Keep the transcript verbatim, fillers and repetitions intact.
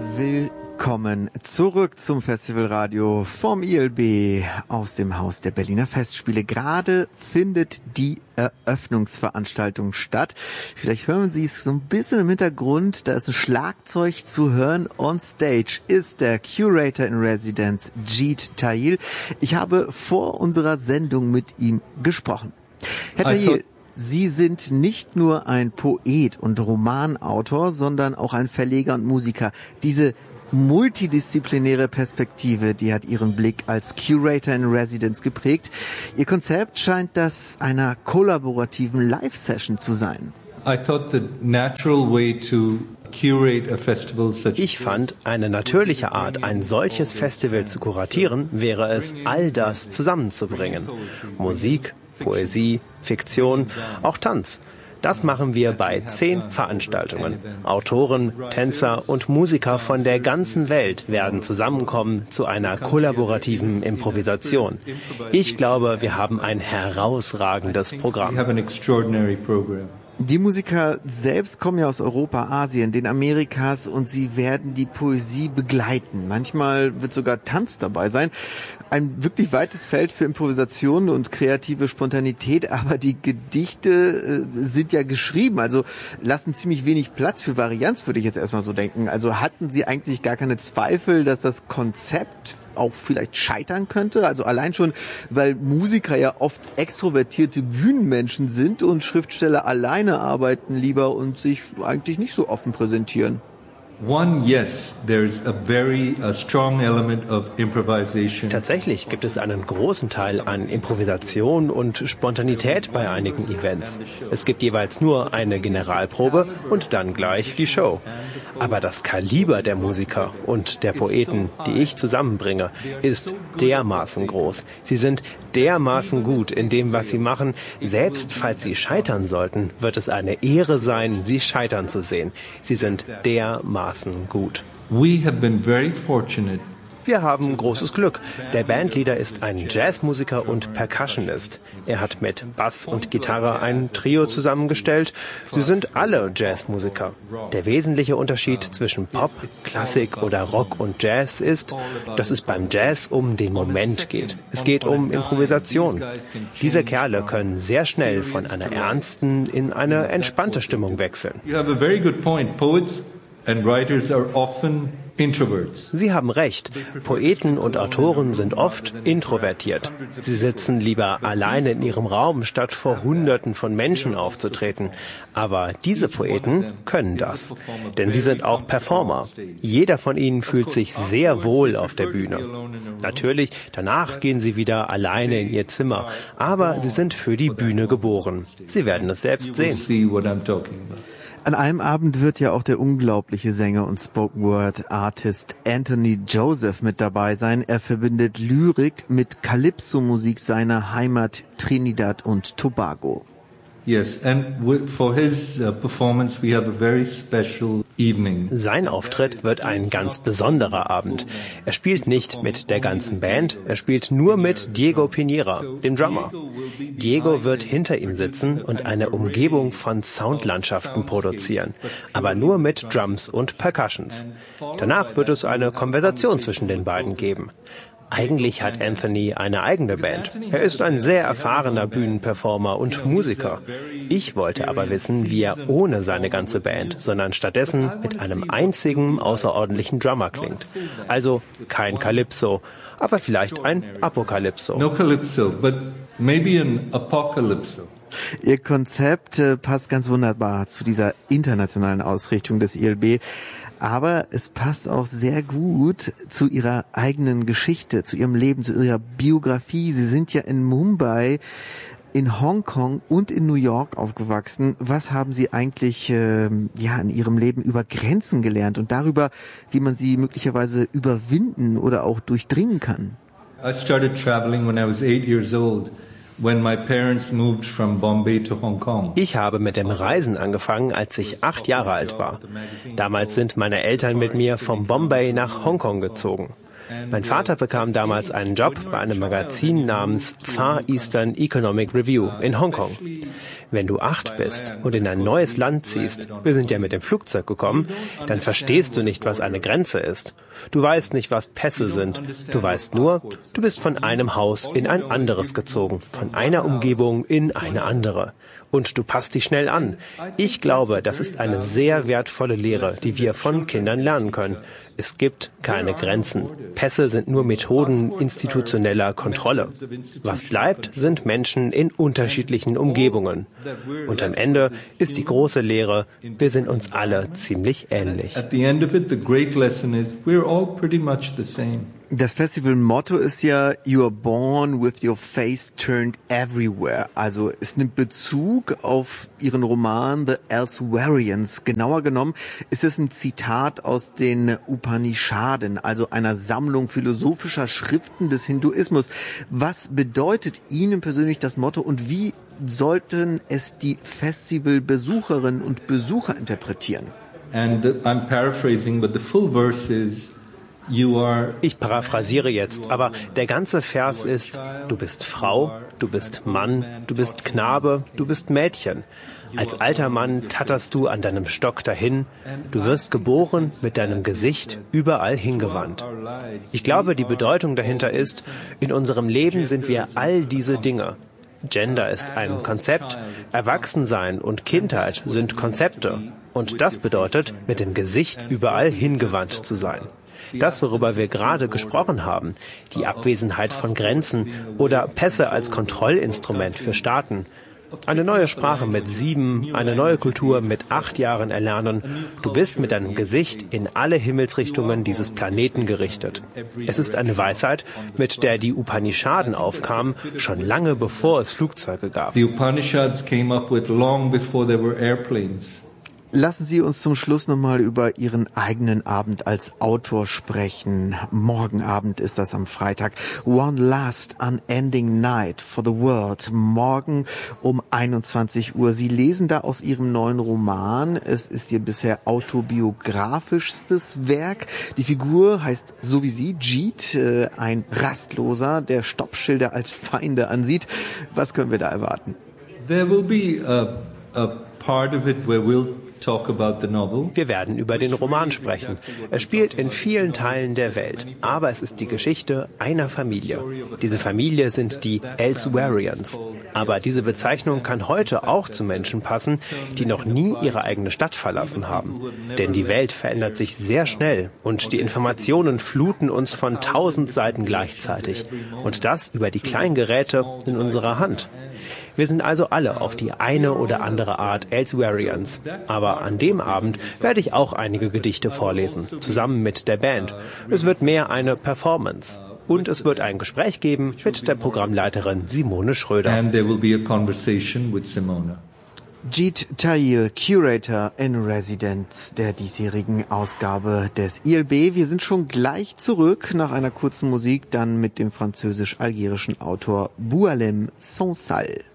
Willkommen zurück zum Festivalradio vom I L B aus dem Haus der Berliner Festspiele. Gerade findet die Eröffnungsveranstaltung statt. Vielleicht hören Sie es so ein bisschen im Hintergrund. Da ist ein Schlagzeug zu hören. On stage ist der Curator in Residence, Jeet Thayil. Ich habe vor unserer Sendung mit ihm gesprochen. Herr Thayil, Sie sind nicht nur ein Poet und Romanautor, sondern auch ein Verleger und Musiker. Diese multidisziplinäre Perspektive, die hat Ihren Blick als Curator in Residence geprägt. Ihr Konzept scheint das einer kollaborativen Live-Session zu sein. I thought the natural way to curate a festival such Ich fand, eine natürliche Art, ein solches Festival zu kuratieren, wäre es, all das zusammenzubringen. Musik, Poesie, Fiktion, auch Tanz. Das machen wir bei zehn Veranstaltungen. Autoren, Tänzer und Musiker von der ganzen Welt werden zusammenkommen zu einer kollaborativen Improvisation. Ich glaube, wir haben ein herausragendes Programm. Die Musiker selbst kommen ja aus Europa, Asien, den Amerikas und sie werden die Poesie begleiten. Manchmal wird sogar Tanz dabei sein. Ein wirklich weites Feld für Improvisation und kreative Spontanität, aber die Gedichte äh, sind ja geschrieben, also lassen ziemlich wenig Platz für Varianz, würde ich jetzt erstmal so denken. Also hatten Sie eigentlich gar keine Zweifel, dass das Konzept auch vielleicht scheitern könnte? Also allein schon, weil Musiker ja oft extrovertierte Bühnenmenschen sind und Schriftsteller alleine arbeiten lieber und sich eigentlich nicht so offen präsentieren. One, yes, there's a very a strong element of improvisation. Tatsächlich gibt es einen großen Teil an Improvisation und Spontanität bei einigen Events. Es gibt jeweils nur eine Generalprobe und dann gleich die Show. Aber das Kaliber der Musiker und der Poeten, die ich zusammenbringe, ist dermaßen groß. Sie sind dermaßen gut in dem, was sie machen. Selbst falls sie scheitern sollten, wird es eine Ehre sein, sie scheitern zu sehen. Sie sind dermaßen gut. We have been very fortunate. Wir haben großes Glück. Der Bandleader ist ein Jazzmusiker und Percussionist. Er hat mit Bass und Gitarre ein Trio zusammengestellt. Sie sind alle Jazzmusiker. Der wesentliche Unterschied zwischen Pop, Klassik oder Rock und Jazz ist, dass es beim Jazz um den Moment geht. Es geht um Improvisation. Diese Kerle können sehr schnell von einer ernsten in eine entspannte Stimmung wechseln. You have a very good point. Poets and writers are often introverts. Sie haben recht. Poeten und Autoren sind oft introvertiert. Sie sitzen lieber alleine in ihrem Raum, statt vor Hunderten von Menschen aufzutreten. Aber diese Poeten können das. Denn sie sind auch Performer. Jeder von ihnen fühlt sich sehr wohl auf der Bühne. Natürlich, danach gehen sie wieder alleine in ihr Zimmer. Aber sie sind für die Bühne geboren. Sie werden es selbst sehen. An einem Abend wird ja auch der unglaubliche Sänger und Spoken-Word-Artist Anthony Joseph mit dabei sein. Er verbindet Lyrik mit Calypso-Musik seiner Heimat Trinidad und Tobago. Yes, and for his uh, performance we have a very special evening. Sein Auftritt wird ein ganz besonderer Abend. Er spielt nicht mit der ganzen Band, er spielt nur mit Diego Pinera, dem Drummer. Diego wird hinter ihm sitzen und eine Umgebung von Soundlandschaften produzieren, aber nur mit Drums und Percussions. Danach wird es eine Konversation zwischen den beiden geben. Eigentlich hat Anthony eine eigene Band. Er ist ein sehr erfahrener Bühnenperformer und Musiker. Ich wollte aber wissen, wie er ohne seine ganze Band, sondern stattdessen mit einem einzigen außerordentlichen Drummer klingt. Also kein Calypso, aber vielleicht ein Apokalypso. No Calypso, but maybe an Apocalypso. Ihr Konzept äh, passt ganz wunderbar zu dieser internationalen Ausrichtung des I L B. Aber es passt auch sehr gut zu Ihrer eigenen Geschichte, zu Ihrem Leben, zu Ihrer Biografie. Sie sind ja in Mumbai, in Hongkong und in New York aufgewachsen. Was haben Sie eigentlich äh, ja in Ihrem Leben über Grenzen gelernt und darüber, wie man sie möglicherweise überwinden oder auch durchdringen kann? I started traveling when I was eight years old. When my parents moved from Bombay to Hong Kong. Ich habe mit dem Reisen angefangen, als ich acht Jahre alt war. Damals sind meine Eltern mit mir von Bombay nach Hongkong gezogen. Mein Vater bekam damals einen Job bei einem Magazin namens Far Eastern Economic Review in Hongkong. Wenn du acht bist und in ein neues Land ziehst, wir sind ja mit dem Flugzeug gekommen, dann verstehst du nicht, was eine Grenze ist. Du weißt nicht, was Pässe sind. Du weißt nur, du bist von einem Haus in ein anderes gezogen, von einer Umgebung in eine andere. Und du passt dich schnell an. Ich glaube, das ist eine sehr wertvolle Lehre, die wir von Kindern lernen können. Es gibt keine Grenzen. Pässe sind nur Methoden institutioneller Kontrolle. Was bleibt, sind Menschen in unterschiedlichen Umgebungen. Und am Ende ist die große Lehre, wir sind uns alle ziemlich ähnlich. Das Festivalmotto ist ja You are born with your face turned everywhere. Also es nimmt Bezug auf Ihren Roman The Elsewherians. Genauer genommen ist es ein Zitat aus den Upanishaden, also einer Sammlung philosophischer Schriften des Hinduismus. Was bedeutet Ihnen persönlich das Motto und wie sollten es die Festivalbesucherinnen und Besucher interpretieren? And I'm paraphrasing, but the full verse is Ich paraphrasiere jetzt, aber der ganze Vers ist, du bist Frau, du bist Mann, du bist Knabe, du bist Mädchen. Als alter Mann tatterst du an deinem Stock dahin, du wirst geboren mit deinem Gesicht überall hingewandt. Ich glaube, die Bedeutung dahinter ist, in unserem Leben sind wir all diese Dinge. Gender ist ein Konzept, Erwachsensein und Kindheit sind Konzepte. Und das bedeutet, mit dem Gesicht überall hingewandt zu sein. Das, worüber wir gerade gesprochen haben, die Abwesenheit von Grenzen oder Pässe als Kontrollinstrument für Staaten, eine neue Sprache mit sieben, eine neue Kultur mit acht Jahren erlernen. Du bist mit deinem Gesicht in alle Himmelsrichtungen dieses Planeten gerichtet. Es ist eine Weisheit, mit der die Upanishaden aufkamen, schon lange bevor es Flugzeuge gab. The Upanishads came up with long before there were airplanes. Lassen Sie uns zum Schluss nochmal über Ihren eigenen Abend als Autor sprechen. Morgen Abend ist das am Freitag. One Last Unending Night for the World. Morgen um einundzwanzig Uhr. Sie lesen da aus Ihrem neuen Roman. Es ist Ihr bisher autobiografischstes Werk. Die Figur heißt so wie Sie, Jeet, ein Rastloser, der Stoppschilder als Feinde ansieht. Was können wir da erwarten? There will be a, a part of it where we'll Wir werden über den Roman sprechen. Er spielt in vielen Teilen der Welt, aber es ist die Geschichte einer Familie. Diese Familie sind die Elsewherians. Aber diese Bezeichnung kann heute auch zu Menschen passen, die noch nie ihre eigene Stadt verlassen haben. Denn die Welt verändert sich sehr schnell und die Informationen fluten uns von tausend Seiten gleichzeitig. Und das über die kleinen Geräte in unserer Hand. Wir sind also alle auf die eine oder andere Art Elsewherians. Aber an dem Abend werde ich auch einige Gedichte vorlesen, zusammen mit der Band. Es wird mehr eine Performance. Und es wird ein Gespräch geben mit der Programmleiterin Simone Schröder. And there will be a conversation with Simona. Jeet Thayil, Curator in Residence der diesjährigen Ausgabe des I L B. Wir sind schon gleich zurück nach einer kurzen Musik, dann mit dem französisch-algerischen Autor Boualem Sansal.